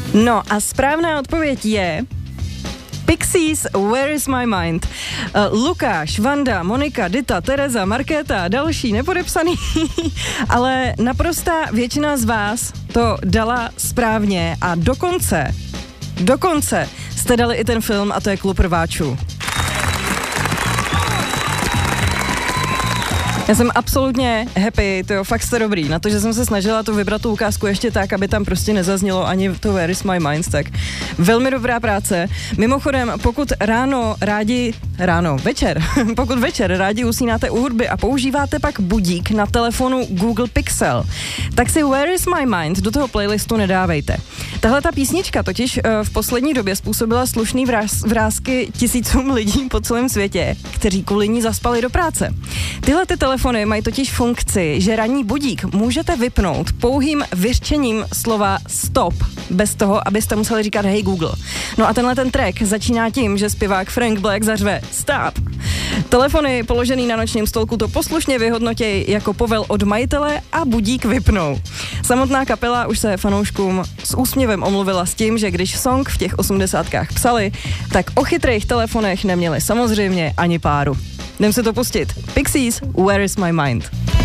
No a správná odpověď je Pixies, Where is my mind? Lukáš, Vanda, Monika, Dita, Tereza, Markéta a další nepodepsaný, ale naprostá většina z vás to dala správně a dokonce jste dali i ten film a to je Klub rváčů. Já jsem absolutně happy, to jo, fakt jste dobrý, na to, že jsem se snažila tu vybrat tu ukázku ještě tak, aby tam prostě nezaznělo ani to Where is my mind, tak velmi dobrá práce. Mimochodem, pokud pokud večer rádi usínáte u hudby a používáte pak budík na telefonu Google Pixel, tak si Where is my mind do toho playlistu nedávejte. Tahle ta písnička totiž v poslední době způsobila slušný vrásky tisícům lidí po celém světě, kteří kvůli ní zaspali do práce. Tyhle ty telefony mají totiž funkci, že ranní budík můžete vypnout pouhým vyřčením slova stop, bez toho, abyste museli říkat hey Google. No a tenhle ten track začíná tím, že zpěvák Frank Black zařve stop. Telefony položený na nočním stolku to poslušně vyhodnotějí jako povel od majitele a budík vypnou. Samotná kapela už se fanouškům s úsměvem omluvila s tím, že když song v těch 80kách psali, tak o chytrých telefonech neměli samozřejmě ani páru. Jdem se to pustit. Pixies, Where is my mind?